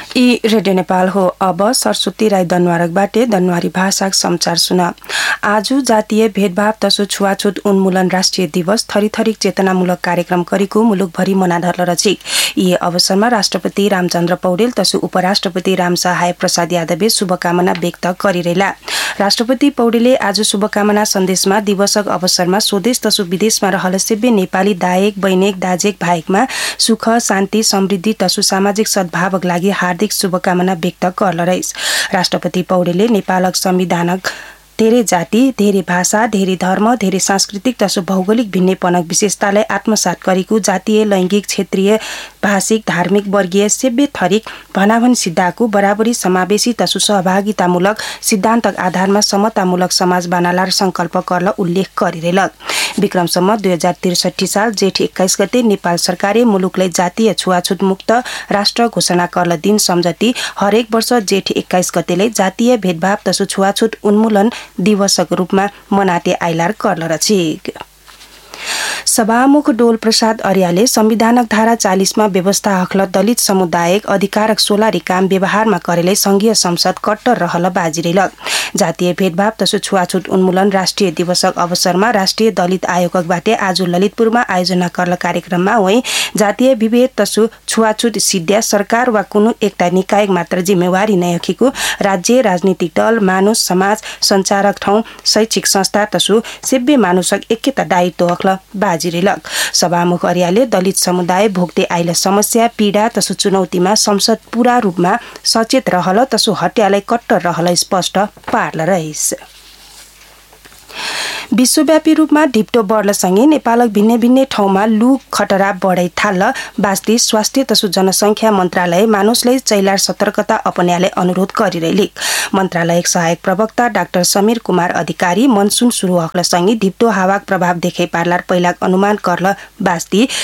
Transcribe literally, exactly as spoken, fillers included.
ई radio Nepal हो। अब सरस्वती राई दनवारकबाटे दनवारी भाषा समाचार सुन। आज जातीय भेदभाव तसो छुवाछुत उन्मूलन राष्ट्रिय दिवस थरीथरी चेतनामूलक कार्यक्रम गरेको मुलुकभरि मनाधर रचिक। यी अवसरमा राष्ट्रपति रामचन्द्र पौडेल तसो उपराष्ट्रपति रामसहाय प्रसाद यादवले शुभकामना व्यक्त गरिरहेला। राष्ट्रपति पौडेलले आज शुभकामना सन्देशमा दिवसक अवसरमा स्वदेश तसो विदेशमा रहल सेब्बे नेपाली दायक बैनेक दाजेक भाइकमा सुख शान्ति समृद्धि तसो सामाजिक सद्भावक लागि हार्दिक शुभकामना व्यक्त गर्ल रहिस। राष्ट्रपति पौडेलले नेपालक संविधानक धेरै जाति, धेरै भाषा, धेरै धर्म, धेरै सांस्कृतिक तसो भौगोलिक भिन्नपनक विशेषतालाई आत्मसात गरेको जातीय, लैंगिक, क्षेत्रीय, भाषिक, धार्मिक, वर्गीय सेब्बे थरीक भनाभन सिद्धाको बराबरी समावेशी तसो सहभागितामूलक सिद्धान्तक आधारमा समतामूलक समाज बनालार संकल्प गर्न उल्लेख गरिरहेलक। विक्रमसम्म दुई हजार त्रिसठी साल जेठ एक्काइस गते नेपाल सरकारले मुलुकलाई जातीय छुवाछुत मुक्त राष्ट्र घोषणा गर्न दिन सम्झती हरेक वर्ष जेठ एक्काइस गतेलाई जातीय भेदभाव तसो छुवाछुत उन्मूलन दिवसक रूपमा मनाते आइलार गर्न रचिक। सभामुख डोल प्रसाद अर्याले संविधानक धारा चालीसमा व्यवस्था हकल दलित समुदायक अधिकारक सोलारी काम व्यवहारमा करेले संघीय संसद कट्टर रहल बाजिरेलक। जातीय भेदभाव तसो छुवाछुत उन्मूलन राष्ट्रिय दिवसक अवसरमा राष्ट्रिय दलित आयोगकबाटे आज ललितपुरमा आयोजना गर्न कार्यक्रममा वही जातीय विभेद तसो छुवाछुत सिद्ध्या सरकार वा कुनै एकता निकायक मात्र जिम्मेवारी नयखेको राज्य राजनीतिक दल मानुष समाज संचारक ठाउँ शैक्षिक संस्था तसो सेब्बे मानुषक एकता दायित्व हकल बाजिरेलक। सभामुख अर्याले दलित समुदाय भोग्दै आइला समस्या पीडा तसो चुनौतीमा संसद पूरा रूपमा सचेत रहल तसो हत्यालाई कट्टर रहल स्पष्ट पार्ल रहिस। विश्वव्यापी रूपमा ढिप्टो बढ्लसँगै नेपालक भिन्नै भिन्नै ठाउँमा लु खतरा बढै थाल्ल बास्ती स्वास्थ्य तसो जनसङ्ख्या मन्त्रालय मानुषलाई चैलार सतर्कता अपनायाले अनुरोध गरिरहेले। मन्त्रालयक सहायक प्रवक्ता डाक्टर समीर कुमार अधिकारी मनसुन सुरु हक्लसँगै ढिप्टो हावाक प्रभाव देखै पार्लार पहिलाक अनुमान गर्ल बास्ती